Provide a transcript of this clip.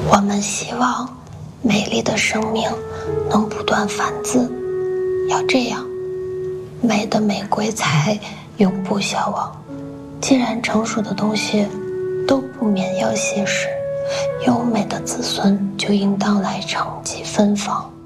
我们希望美丽的生命能不断繁殖，要这样，美的玫瑰才永不消亡。既然成熟的东西都不免要稀释，优美的子孙就应当来承继芬芳。